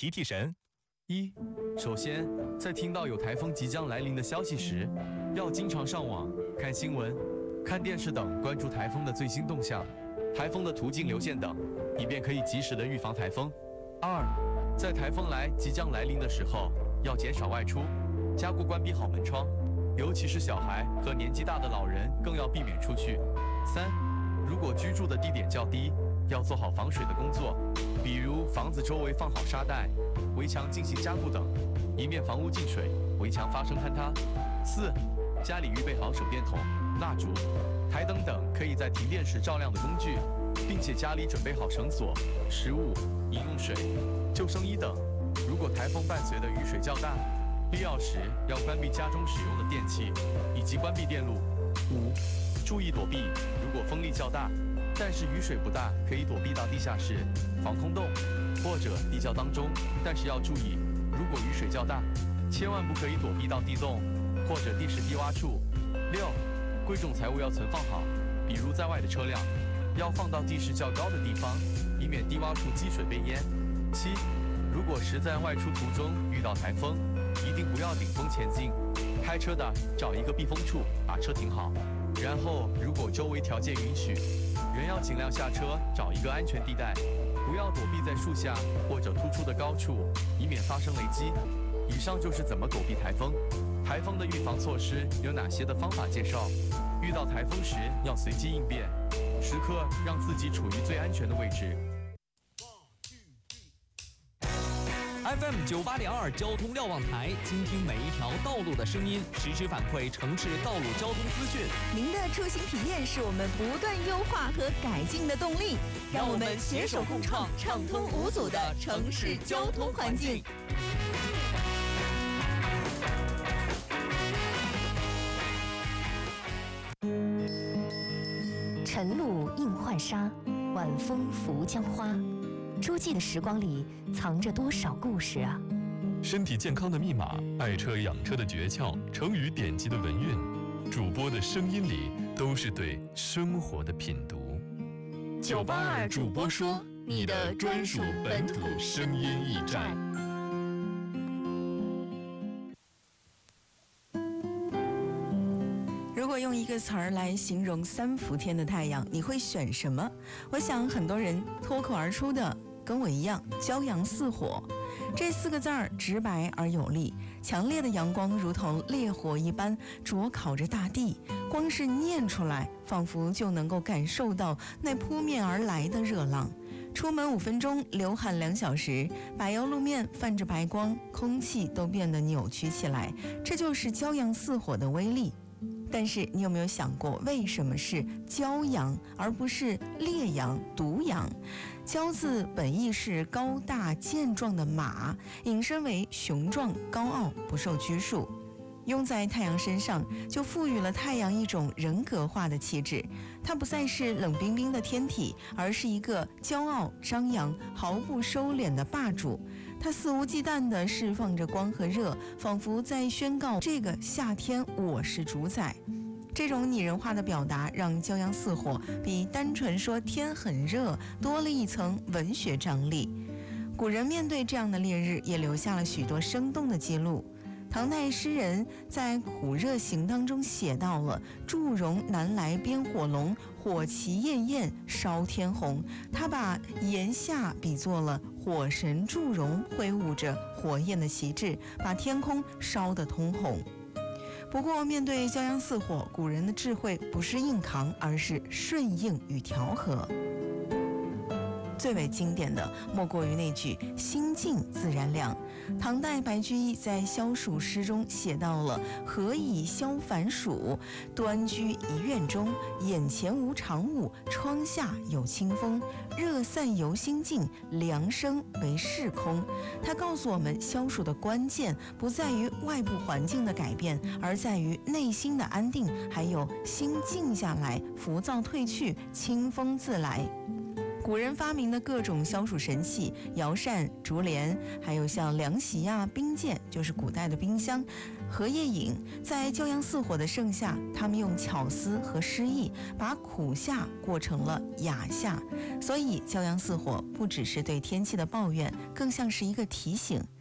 提提神。 首先，在听到有台风即将来临的消息时，要经常上网、看新闻、看电视等，关注台风的最新动向、台风的途径、流线等，以便可以及时的预防台风。在台风即将来临的时候，要减少外出，加固关闭好门窗，尤其是小孩和年纪大的老人更要避免出去。如果居住的地点较低，要做好防水的工作，比如房子周围放好沙袋，围墙进行加固等，以免房屋进水，围墙发生坍塌。家里预备好手电筒、蜡烛、台灯等可以在停电时照亮的工具，并且家里准备好绳索、食物、饮用水、救生衣等。如果台风伴随的雨水较大，必要时要关闭家中使用的电器，以及关闭电路。注意躲避，如果风力较大，但是雨水不大，可以躲避到地下室、防空洞或者地窖当中。但是要注意，如果雨水较大，千万不可以躲避到地洞或者地势低洼处。贵重财物要存放好，比如在外的车辆要放到地势较高的地方，以免低洼处积水被淹。如果实在外出途中遇到台风，一定不要顶风前进，开车的找一个避风处把车停好，然后如果周围条件允许，人要尽量下车找一个安全地带，不要躲避在树下或者突出的高处，以免发生雷击。以上就是怎么躲避台风。台风的预防措施有哪些的方法介绍？遇到台风时要随机应变，时刻让自己处于最安全的位置。 FM 98.2交通瞭望台，倾听每一条道路的声音，实时反馈城市道路交通资讯。 您的出行体验是我们不断优化和改进的动力，让我们携手共创畅通无阻的城市交通环境。 晨露映浣纱，晚风拂江花。诸暨的时光里藏着多少故事啊！ 身体健康的密码，爱车养车的诀窍，成语典籍的文韵，主播的声音里都是对生活的品读。 982主播说，你的专属本土声音驿站。 如果用一个词儿来形容3伏天的太阳，你会选什么？我想很多人脱口而出的跟我一样，骄阳似火。这4个字儿直白而有力，强烈的阳光如同烈火一般灼烤着大地，光是念出来，仿佛就能够感受到那扑面而来的热浪。出门5分钟，流汗2小时，柏油路面泛着白光，空气都变得扭曲起来，这就是骄阳似火的威力。但是你有没有想过，为什么是骄阳而不是烈阳、毒阳？骄字本意是高大健壮的马，引申为雄壮、高傲、不受拘束。用在太阳身上，就赋予了太阳一种人格化的气质。它不再是冷冰冰的天体，而是一个骄傲、张扬、毫不收敛的霸主。它肆无忌惮地释放着光和热，仿佛在宣告这个夏天我是主宰。这种拟人化的表达让骄阳似火比单纯说天很热多了一层文学张力。古人面对这样的烈日，也留下了许多生动的记录。唐代诗人在《苦热行》当中写到了祝融南来编火龙，火旗焰焰烧天红。他把炎夏比作了火神祝融挥舞着火焰的旗帜，把天空烧得通红。不过面对骄阳似火，古人的智慧不是硬扛，而是顺应与调和。最为经典的莫过于那句心静自然凉。唐代白居易在消暑诗中写到了何以消烦暑，端居一院中，眼前无长物，窗下有清风，热散由心静，凉生为室空。他告诉我们，消暑的关键不在于外部环境的改变，而在于内心的安定，还有心静下来，浮躁退去，清风自来。 古人发明的各种消暑神器，摇扇、竹帘，还有像凉席啊、冰鉴，就是古代的冰箱，荷叶饮，在骄阳似火的盛夏，他们用巧思和诗意，把苦夏过成了雅夏。所以骄阳似火不只是对天气的抱怨，更像是一个提醒。